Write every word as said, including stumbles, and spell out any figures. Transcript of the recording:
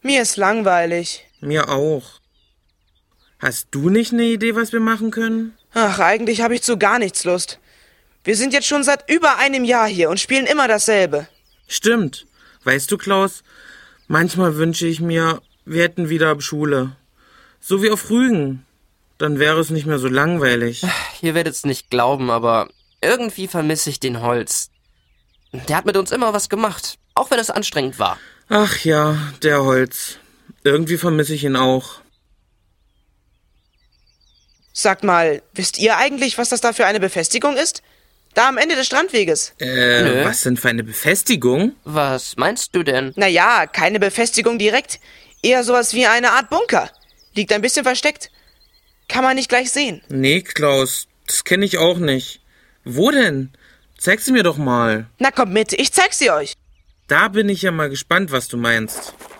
Mir ist langweilig. Mir auch. Hast du nicht eine Idee, was wir machen können? Ach, eigentlich habe ich zu gar nichts Lust. Wir sind jetzt schon seit über einem Jahr hier und spielen immer dasselbe. Stimmt. Weißt du, Klaus, manchmal wünsche ich mir, wir hätten wieder Schule. So wie auf Rügen. Dann wäre es nicht mehr so langweilig. Ihr werdet es nicht glauben, aber irgendwie vermisse ich den Holz. Der hat mit uns immer was gemacht, auch wenn es anstrengend war. Ach ja, der Holz. Irgendwie vermisse ich ihn auch. Sagt mal, wisst ihr eigentlich, was das da für eine Befestigung ist? Da am Ende des Strandweges. Äh, Nö. was denn für eine Befestigung? Was meinst du denn? Naja, keine Befestigung direkt. Eher sowas wie eine Art Bunker. Liegt ein bisschen versteckt. Kann man nicht gleich sehen. Nee, Klaus, das kenne ich auch nicht. Wo denn? Zeig sie mir doch mal. Na kommt mit, ich zeig sie euch. Da bin ich ja mal gespannt, was du meinst.